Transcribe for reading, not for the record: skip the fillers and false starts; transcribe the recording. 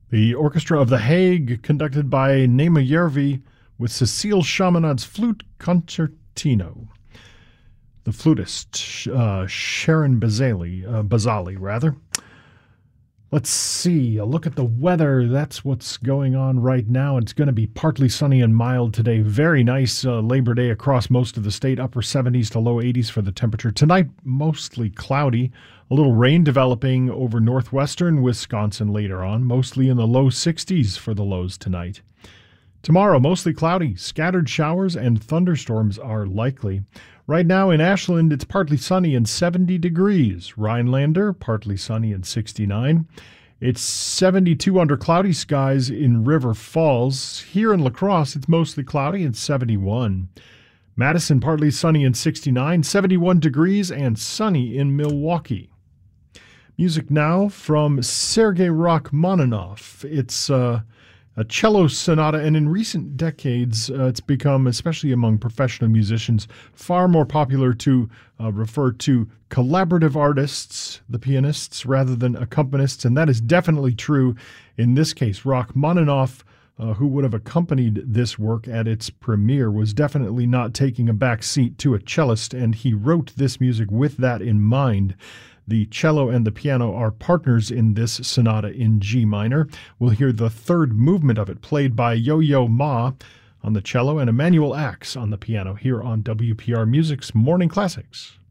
The Orchestra of The Hague, conducted by Nema Järvi, with Cecile Chaminad's Flute Concertino. The flutist, Sharon Bazali, rather. Let's see, a look at the weather. That's what's going on right now. It's going to be partly sunny and mild today. Very nice Labor Day across most of the state. Upper 70s to low 80s for the temperature. Tonight, mostly cloudy. A little rain developing over northwestern Wisconsin later on. Mostly in the low 60s for the lows tonight. Tomorrow, mostly cloudy. Scattered showers and thunderstorms are likely. Right now in Ashland, it's partly sunny and 70 degrees. Rhinelander, partly sunny and 69. It's 72 under cloudy skies in River Falls. Here in La Crosse, it's mostly cloudy and 71. Madison, partly sunny and 69. 71 degrees and sunny in Milwaukee. Music now from Sergei Rachmaninoff. It's a cello sonata, and in recent decades, it's become, especially among professional musicians, far more popular to refer to collaborative artists, the pianists, rather than accompanists, and that is definitely true in this case. Rachmaninoff, who would have accompanied this work at its premiere, was definitely not taking a back seat to a cellist, and he wrote this music with that in mind. The cello and the piano are partners in this sonata in G minor. We'll hear the third movement of it played by Yo-Yo Ma on the cello and Emmanuel Axe on the piano here on WPR Music's Morning Classics.